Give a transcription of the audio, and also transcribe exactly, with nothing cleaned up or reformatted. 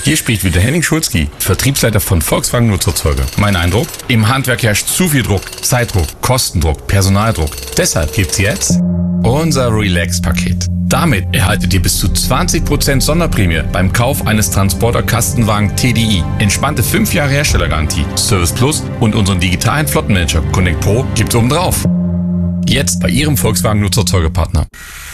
Hier spricht wieder Henning Schulzki, Vertriebsleiter von Volkswagen Nutzerzeuger. Mein Eindruck? Im Handwerk herrscht zu viel Druck, Zeitdruck, Kostendruck, Personaldruck. Deshalb gibt's jetzt unser Relax-Paket. Damit erhaltet ihr bis zu zwanzig Prozent Sonderprämie beim Kauf eines Transporter-Kastenwagen T D I. Entspannte fünf Jahre Herstellergarantie, Service Plus und unseren digitalen Flottenmanager Connect Pro gibt's oben drauf. Jetzt bei Ihrem Volkswagen Nutzerzeugerpartner.